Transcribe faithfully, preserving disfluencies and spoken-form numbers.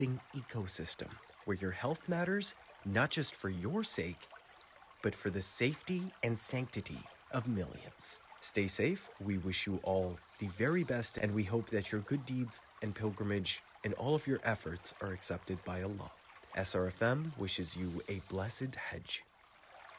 ecosystem where your health matters not just for your sake, but for the safety and sanctity of millions. Stay safe. We wish you all the very best, and we hope that your good deeds and pilgrimage and all of your efforts are accepted by Allah. S R F M wishes you a blessed Hajj.